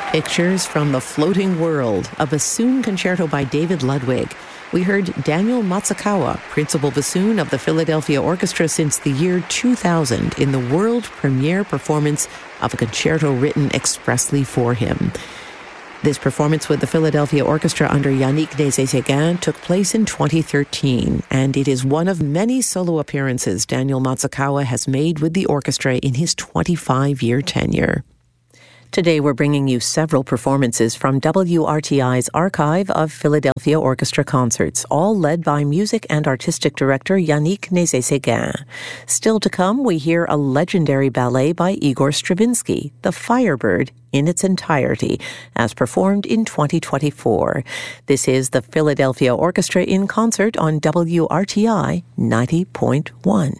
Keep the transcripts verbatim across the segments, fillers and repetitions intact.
Pictures from the Floating World, a bassoon concerto by David Ludwig. We heard Daniel Matsukawa, principal bassoon of the Philadelphia Orchestra since the year two thousand, in the world premiere performance of a concerto written expressly for him. This performance with the Philadelphia Orchestra under Yannick Nézet-Séguin took place in twenty thirteen, and it is one of many solo appearances Daniel Matsukawa has made with the orchestra in his twenty-five-year tenure. Today we're bringing you several performances from W R T I's archive of Philadelphia Orchestra concerts, all led by music and artistic director Yannick Nézet-Séguin. Still to come, we hear a legendary ballet by Igor Stravinsky, The Firebird, in its entirety, as performed in twenty twenty-four. This is the Philadelphia Orchestra in concert on W R T I ninety point one.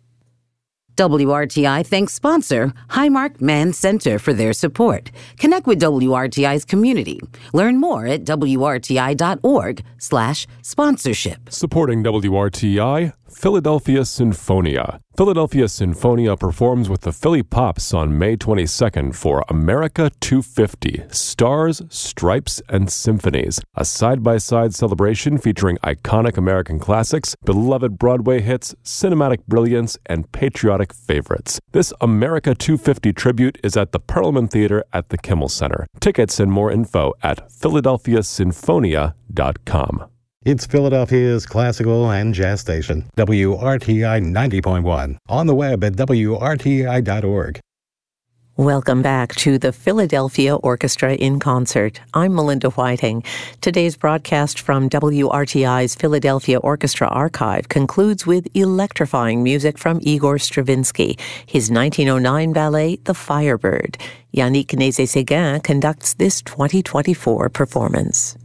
W R T I thanks sponsor Highmark Mann Center for their support. Connect with W R T I's community. Learn more at W R T I dot org slash sponsorship. Supporting W R T I, Philadelphia Sinfonia. Philadelphia Sinfonia performs with the Philly Pops on May twenty-second for America two fifty, Stars, Stripes, and Symphonies, a side-by-side celebration featuring iconic American classics, beloved Broadway hits, cinematic brilliance, and patriotic favorites. This America two fifty tribute is at the Perelman Theater at the Kimmel Center. Tickets and more info at philadelphia sinfonia dot com. It's Philadelphia's classical and jazz station, W R T I ninety point one, on the web at W R T I dot org. Welcome back to the Philadelphia Orchestra in Concert. I'm Melinda Whiting. Today's broadcast from W R T I's Philadelphia Orchestra archive concludes with electrifying music from Igor Stravinsky, his nineteen oh nine ballet, The Firebird. Yannick Nézet-Séguin conducts this twenty twenty-four performance.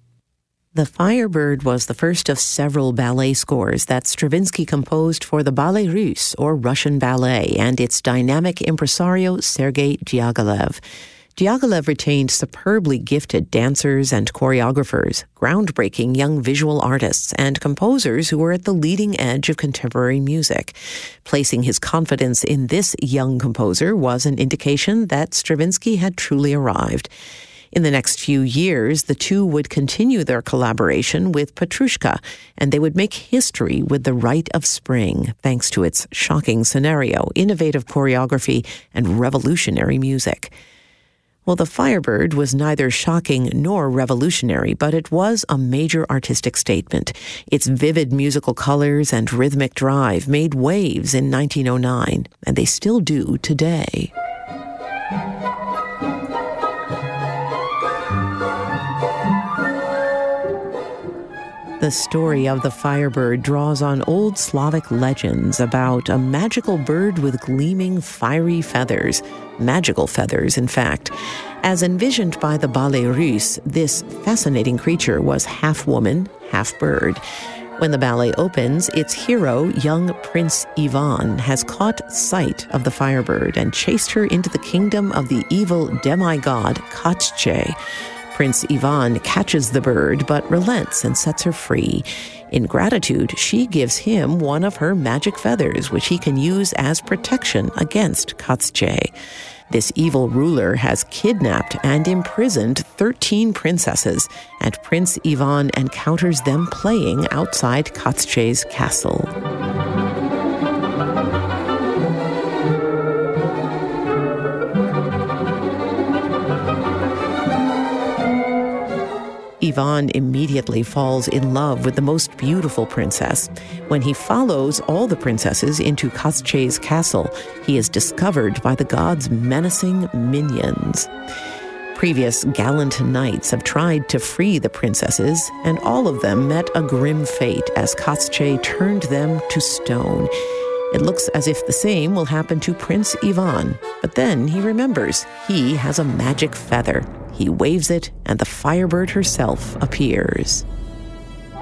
The Firebird was the first of several ballet scores that Stravinsky composed for the Ballet Russe, or Russian ballet, and its dynamic impresario Sergei Diaghilev. Diaghilev retained superbly gifted dancers and choreographers, groundbreaking young visual artists, and composers who were at the leading edge of contemporary music. Placing his confidence in this young composer was an indication that Stravinsky had truly arrived. In the next few years, the two would continue their collaboration with Petrushka, and they would make history with The Rite of Spring, thanks to its shocking scenario, innovative choreography, and revolutionary music. Well, The Firebird was neither shocking nor revolutionary, but it was a major artistic statement. Its vivid musical colors and rhythmic drive made waves in nineteen oh nine, and they still do today. The story of the Firebird draws on old Slavic legends about a magical bird with gleaming, fiery feathers. Magical feathers, in fact. As envisioned by the Ballet Russe, this fascinating creature was half woman, half bird. When the ballet opens, its hero, young Prince Ivan, has caught sight of the Firebird and chased her into the kingdom of the evil demigod Koshchei. Prince Ivan catches the bird, but relents and sets her free. In gratitude, she gives him one of her magic feathers, which he can use as protection against Koshchei. This evil ruler has kidnapped and imprisoned thirteen princesses, and Prince Ivan encounters them playing outside Koshchei's castle. Ivan immediately falls in love with the most beautiful princess. When he follows all the princesses into Koshchei's castle, he is discovered by the god's menacing minions. Previous gallant knights have tried to free the princesses, and all of them met a grim fate as Koshchei turned them to stone. It looks as if the same will happen to Prince Ivan, but then he remembers he has a magic feather. He waves it, and the Firebird herself appears.